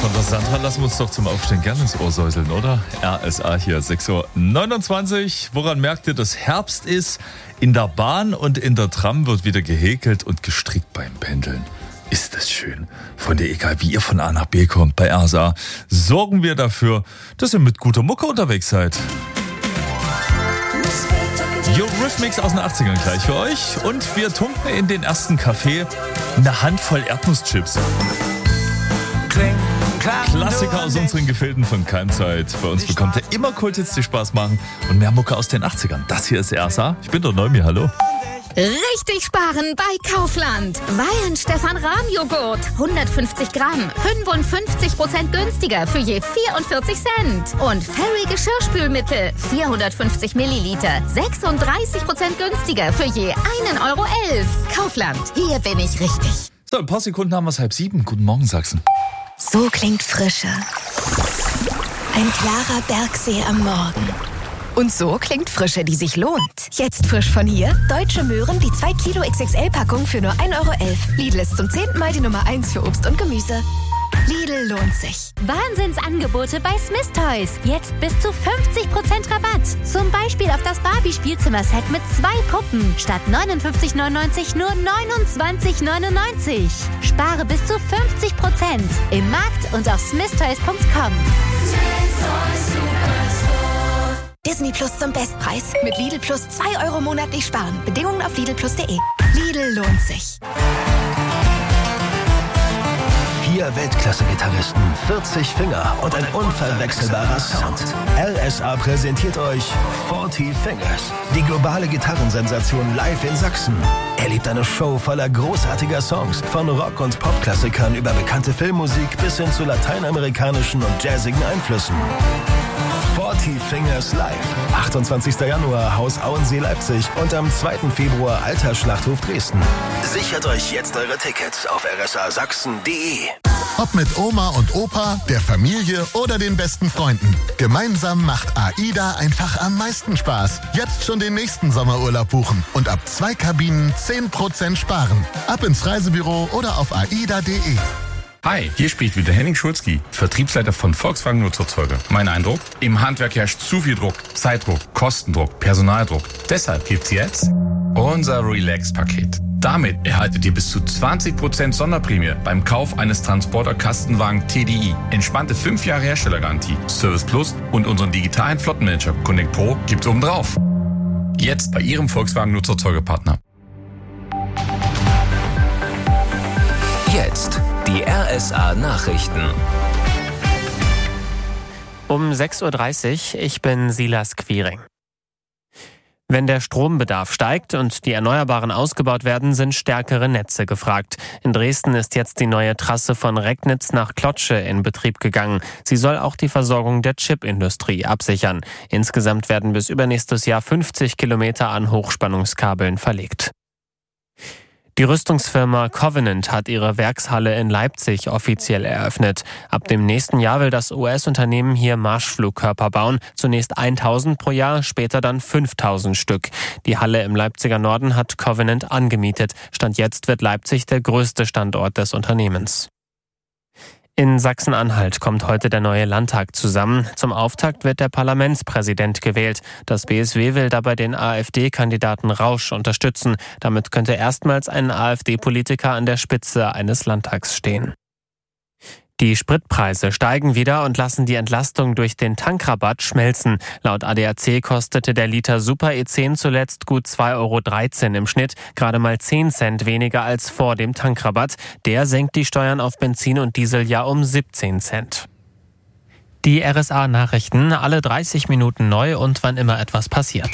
Von der Sandra lassen wir uns doch zum Aufstehen gerne ins Ohr säuseln, oder? RSA hier, 6:29 Uhr. Woran merkt ihr, dass Herbst ist? In der Bahn und in der Tram wird wieder gehäkelt und gestrickt beim Pendeln. Ist das schön. Freunde, egal wie ihr von A nach B kommt, bei RSA sorgen wir dafür, dass ihr mit guter Mucke unterwegs seid. Eurythmics aus den 80ern gleich für euch. Und wir tunken in den ersten Kaffee eine Handvoll Erdnusschips. Klassiker aus unseren Gefilden von Keimzeit. Bei uns bekommt ihr immer Kulthits, die Spaß machen und mehr Mucke aus den 80ern. Das hier ist RSA. Ich bin der Neumi, hallo. Richtig sparen bei Kaufland. Weihenstephan-Rahm-Joghurt. 150 Gramm. 55% günstiger für je 44 Cent. Und Fairy Geschirrspülmittel. 450 Milliliter. 36% günstiger für je 1,11 Euro. Kaufland. Hier bin ich richtig. So, ein paar Sekunden haben wir es 6:30. Guten Morgen, Sachsen. So klingt Frische. Ein klarer Bergsee am Morgen. Und so klingt Frische, die sich lohnt. Jetzt frisch von hier. Deutsche Möhren, die 2 Kilo XXL-Packung für nur 1,11 Euro. Lidl ist zum 10. Mal die Nummer 1 für Obst und Gemüse. Lidl lohnt sich. Wahnsinnsangebote bei Smith Toys. Jetzt bis zu 50% Rabatt. Zum Beispiel auf das Barbie-Spielzimmer-Set mit 2 Puppen. Statt 59,99 nur 29,99. Spare bis zu 50% im Markt und auf smithtoys.com. Disney Plus zum Bestpreis. Mit Lidl Plus 2 Euro monatlich sparen. Bedingungen auf lidlplus.de. Lidl lohnt sich. 4 Weltklasse-Gitarristen, 40 Finger und ein unverwechselbarer Sound. RSA präsentiert euch 40 Fingers, die globale Gitarrensensation live in Sachsen. Erlebt eine Show voller großartiger Songs, von Rock- und Popklassikern über bekannte Filmmusik bis hin zu lateinamerikanischen und jazzigen Einflüssen. 40 Fingers live. 28. Januar Haus Auensee Leipzig und am 2. Februar Alter Schlachthof Dresden. Sichert euch jetzt eure Tickets auf rsasachsen.de. Ob mit Oma und Opa, der Familie oder den besten Freunden. Gemeinsam macht AIDA einfach am meisten Spaß. Jetzt schon den nächsten Sommerurlaub buchen und ab 2 Kabinen 10% sparen. Ab ins Reisebüro oder auf aida.de. Hi, hier spricht wieder Henning Schulzki, Vertriebsleiter von Volkswagen Nutzerzeuger. Mein Eindruck? Im Handwerk herrscht zu viel Druck, Zeitdruck, Kostendruck, Personaldruck. Deshalb gibt's jetzt unser Relax-Paket. Damit erhaltet ihr bis zu 20% Sonderprämie beim Kauf eines Transporter-Kastenwagen TDI. Entspannte 5 Jahre Herstellergarantie, Service Plus und unseren digitalen Flottenmanager Connect Pro gibt's obendrauf. Jetzt bei Ihrem Volkswagen Nutzerzeugerpartner. Jetzt die RSA-Nachrichten. Um 6:30 Uhr, ich bin Silas Quiring. Wenn der Strombedarf steigt und die Erneuerbaren ausgebaut werden, sind stärkere Netze gefragt. In Dresden ist jetzt die neue Trasse von Recknitz nach Klotzsche in Betrieb gegangen. Sie soll auch die Versorgung der Chipindustrie absichern. Insgesamt werden bis übernächstes Jahr 50 Kilometer an Hochspannungskabeln verlegt. Die Rüstungsfirma Covenant hat ihre Werkshalle in Leipzig offiziell eröffnet. Ab dem nächsten Jahr will das US-Unternehmen hier Marschflugkörper bauen. Zunächst 1000 pro Jahr, später dann 5000 Stück. Die Halle im Leipziger Norden hat Covenant angemietet. Stand jetzt wird Leipzig der größte Standort des Unternehmens. In Sachsen-Anhalt kommt heute der neue Landtag zusammen. Zum Auftakt wird der Parlamentspräsident gewählt. Das BSW will dabei den AfD-Kandidaten Rausch unterstützen. Damit könnte erstmals ein AfD-Politiker an der Spitze eines Landtags stehen. Die Spritpreise steigen wieder und lassen die Entlastung durch den Tankrabatt schmelzen. Laut ADAC kostete der Liter Super E10 zuletzt gut 2,13 Euro im Schnitt, gerade mal 10 Cent weniger als vor dem Tankrabatt. Der senkt die Steuern auf Benzin und Diesel ja um 17 Cent. Die RSA-Nachrichten, alle 30 Minuten neu und wann immer etwas passiert.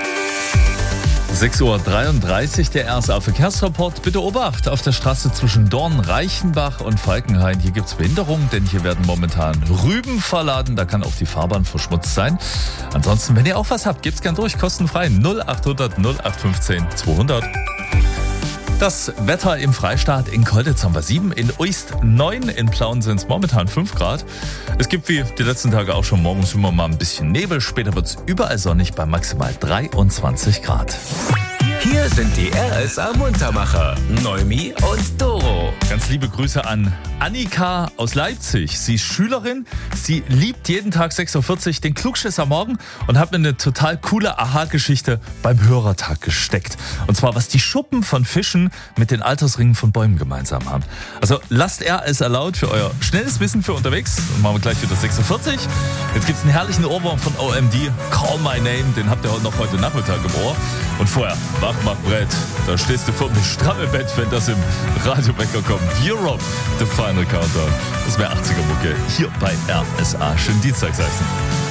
6:33 Uhr, der RSA-Verkehrsreport. Bitte Obacht auf der Straße zwischen Dorn, Reichenbach und Falkenhain. Hier gibt es Behinderungen, denn hier werden momentan Rüben verladen. Da kann auch die Fahrbahn verschmutzt sein. Ansonsten, wenn ihr auch was habt, gebt's gern durch, kostenfrei. 0800 0815 200. Das Wetter im Freistaat: in Kolditz haben wir 7, in Uist 9, in Plauen sind es momentan 5 Grad. Es gibt wie die letzten Tage auch schon morgens immer mal ein bisschen Nebel. Später wird es überall sonnig bei maximal 23 Grad. Hier sind die RSA Muntermacher, Neumi und Doro. Ganz liebe Grüße an Annika aus Leipzig. Sie ist Schülerin, sie liebt jeden Tag 6.40 Uhr den Klugschiss am Morgen und hat mir eine total coole Aha-Geschichte beim Hörertag gesteckt. Und zwar, was die Schuppen von Fischen mit den Altersringen von Bäumen gemeinsam haben. Also lasst RS erlaubt für euer schnelles Wissen für unterwegs. Und machen wir gleich wieder 6.40 Uhr. Jetzt gibt es einen herrlichen Ohrwurm von OMD, Call My Name, den habt ihr noch heute Nachmittag im Ohr. Und vorher, wach, mach Brett, da stehst du vor dem strammen Bett, wenn das im Radiowecker kommt. Europe, the final countdown. Das wäre 80er-Mucke hier bei RSA. Schönen Dienstag, sagst du.